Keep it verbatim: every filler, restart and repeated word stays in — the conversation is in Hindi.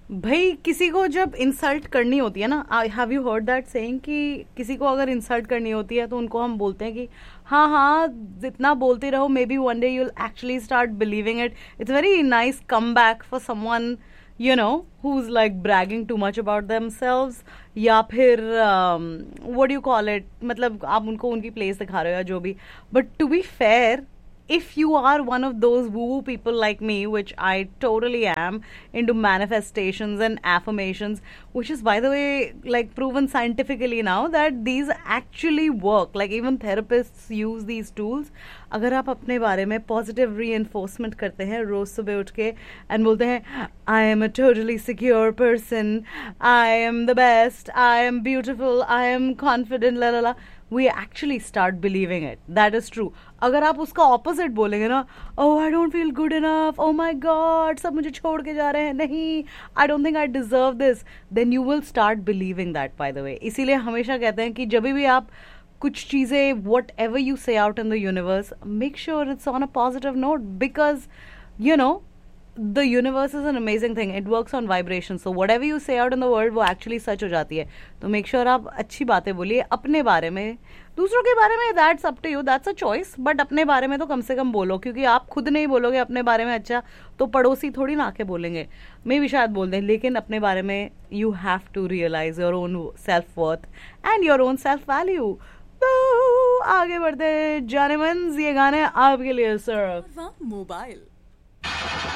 भाई किसी को जब इंसल्ट करनी होती है ना, I have you heard that saying कि किसी को अगर इंसल्ट करनी होती है तो उनको हम बोलते हैं कि हाँ हाँ जितना बोलते रहो may be one day you will actually start believing it. It's very nice come back for someone you know who is like bragging too much about themselves, या फिर what do you call it, मतलब आप उनको उनकी प्लेस दिखा रहे हो या जो भी. But to be fair, if you are one of those woo-woo people like me, which I totally am, into manifestations and affirmations, which is by the way like proven scientifically now that these actually work, like even therapists use these tools. अगर आप अपने बारे में पॉजिटिव reinforcement करते हैं रोज सुबह उठ के एंड बोलते हैं I am a totally secure person, I am the best, I am beautiful, I am confident, La La La, we actually start believing it. That is true. अगर आप उसका ऑपोजिट बोलेंगे ना, oh I don't feel good enough, oh my god सब मुझे छोड़ के जा रहे हैं, नहीं I don't think I deserve this, then you will start believing that, by the way. इसीलिए हमेशा कहते हैं कि जब भी आप कुछ चीज़ें whatever you say out in the universe, make sure it's on a positive note, because you know the universe is an amazing thing. It works on vibration. So whatever you say out in the world वो actually सच हो जाती है. तो make sure आप अच्छी बातें बोलिए अपने बारे में. दूसरों के बारे में that's up to you, that's a choice. But अपने बारे में तो कम से कम बोलो, क्योंकि आप खुद नहीं बोलोगे अपने बारे में अच्छा तो पड़ोसी थोड़ी ना आके बोलेंगे. मैं भी शायद बोल दें, लेकिन अपने बारे में you have to realize your own self worth and your own self value. तो आगे बढ़ते जाने मन, ये गाने आपके लिए सर. मोबाइल